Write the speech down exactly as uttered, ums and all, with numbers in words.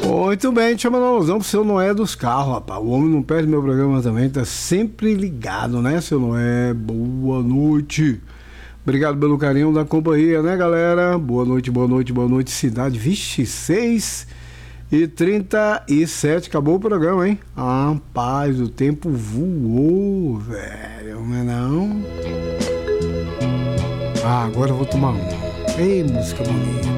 Muito bem, deixa eu mandar uma alusão pro seu Noé dos carros, rapaz. O homem não perde meu programa também, tá sempre ligado, né, seu Noé? Boa noite. Obrigado pelo carinho da companhia, né, galera? Boa noite, boa noite, boa noite, cidade. Vixe, seis e trinta e sete, acabou o programa, hein? Ah, rapaz, o tempo voou, velho, não é não? Ah, agora eu vou tomar um. Ei, música bonita.